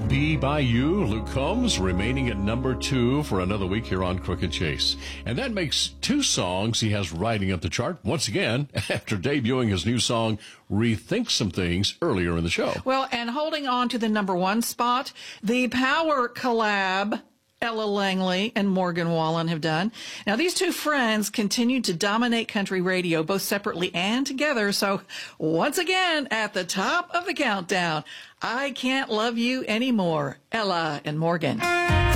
Be By You, Luke Combs, remaining at number 2 for another week here on Crooked Chase. And that makes 2 songs he has riding up the chart, once again, after debuting his new song, Rethink Some Things, earlier in the show. Well, and holding on to the number 1 spot, the Power collab Ella Langley and Morgan Wallen have done. Now, these 2 friends continue to dominate country radio, both separately and together. So, once again, at the top of the countdown, I Can't Love You Anymore, Ella and Morgan.